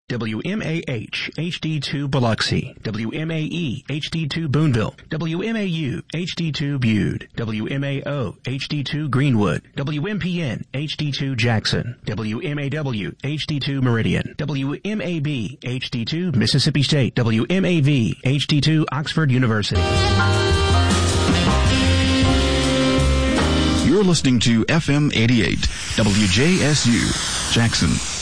WMAH HD2 Biloxi, WMAE HD2 Boonville, WMAU HD2 Bude, WMAO HD2 Greenwood, WMPN HD2 Jackson, WMAW HD2 Meridian, WMAB HD2 Mississippi State, WMAV HD2 Oxford University. You're listening to FM 88, WJSU, Jackson.